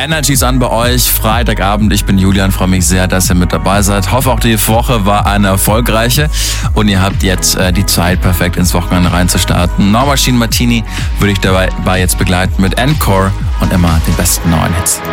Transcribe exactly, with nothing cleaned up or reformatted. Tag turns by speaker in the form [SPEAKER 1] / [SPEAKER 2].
[SPEAKER 1] Energy's an bei euch. Freitagabend, ich bin Julian, freue mich sehr, dass ihr mit dabei seid. Hoffe auch die Woche war eine erfolgreiche und ihr habt jetzt äh, die Zeit, perfekt ins Wochenende reinzustarten. Norma Jean Martini würde ich dabei jetzt begleiten mit Encore und immer den besten neuen Hits.